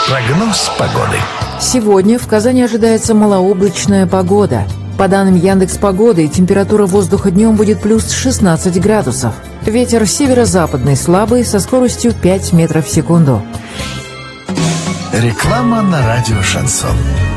Прогноз погоды. Сегодня в Казани ожидается малооблачная погода. По данным Яндекс.Погоды, температура воздуха днем будет плюс 16 градусов. Ветер северо-западный слабый со скоростью 5 метров в секунду. Реклама на радио «Шансон».